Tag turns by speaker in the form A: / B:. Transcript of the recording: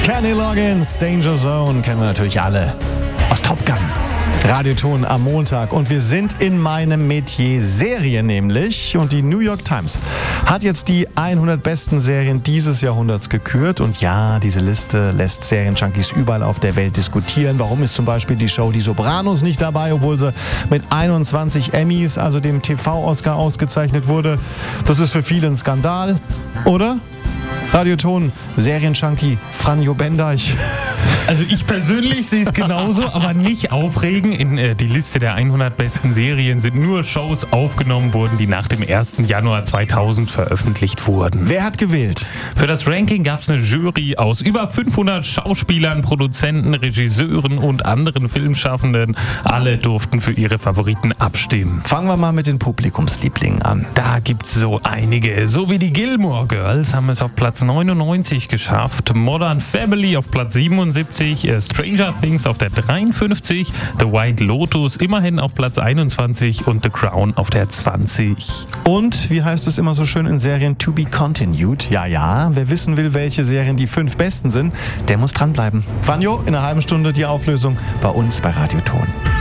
A: Kenny Loggins, Danger Zone, kennen wir natürlich alle aus Top Gun. Radioton am Montag und wir sind in meinem Metier Serien nämlich und die New York Times hat jetzt die 100 besten Serien dieses Jahrhunderts gekürt und ja, diese Liste lässt Serienjunkies überall auf der Welt diskutieren. Warum ist zum Beispiel die Show Die Sopranos nicht dabei, obwohl sie mit 21 Emmys, also dem TV-Oscar, ausgezeichnet wurde? Das ist für viele ein Skandal, oder? Radioton, Serienjunkie, Franjo Bendeich.
B: Also ich persönlich sehe es genauso, aber nicht aufregen. In die Liste der 100 besten Serien sind nur Shows aufgenommen worden, die nach dem 1. Januar 2000 veröffentlicht wurden.
A: Wer hat gewählt?
B: Für das Ranking gab es eine Jury aus über 500 Schauspielern, Produzenten, Regisseuren und anderen Filmschaffenden. Alle durften für ihre Favoriten abstimmen.
A: Fangen wir mal mit den Publikumslieblingen an.
B: Da gibt's so einige. So wie die Gilmore Girls haben es auf Platz 99 geschafft, Modern Family auf Platz 77, Stranger Things auf der 53, The White Lotus immerhin auf Platz 21 und The Crown auf der 20.
A: Und, wie heißt es immer so schön in Serien, to be continued. Ja, wer wissen will, welche Serien die 5 besten sind, der muss dranbleiben. Vanjo, in einer halben Stunde die Auflösung bei uns bei Radioton.